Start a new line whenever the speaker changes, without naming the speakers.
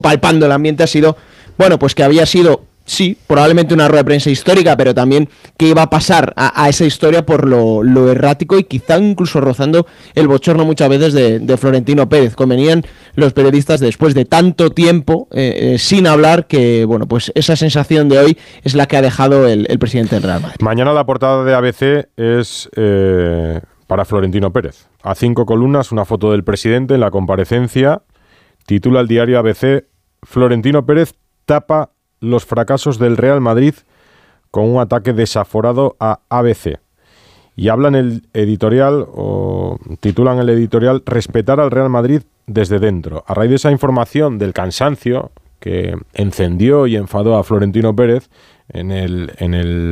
palpando el ambiente ha sido, bueno, pues que había sido, sí, probablemente una rueda de prensa histórica, pero también que iba a pasar a esa historia por lo errático y quizá incluso rozando el bochorno muchas veces de Florentino Pérez. Convenían los periodistas después de tanto tiempo sin hablar que, bueno, pues esa sensación de hoy es la que ha dejado el presidente del Real Madrid.
Mañana la portada de ABC es para Florentino Pérez. A 5 columnas, una foto del presidente en la comparecencia. Titula el diario ABC: Florentino Pérez tapa los fracasos del Real Madrid con un ataque desaforado a ABC. Y hablan el editorial, o titulan el editorial, respetar al Real Madrid desde dentro. A raíz de esa información del cansancio que encendió y enfadó a Florentino Pérez en el